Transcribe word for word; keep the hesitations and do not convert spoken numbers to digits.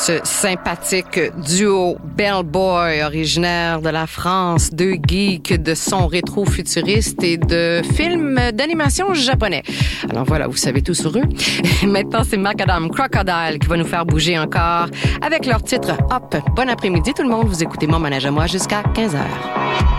ce sympathique duo Bellboy, originaire de la France, deux geeks de son rétro-futuriste et de films d'animation japonais. Alors voilà, vous savez tout sur eux. Maintenant, c'est Macadam Crocodile qui va nous faire bouger encore avec leur titre Hop. Bon après-midi tout le monde, vous écoutez Mon Manège à moi jusqu'à quinze heures.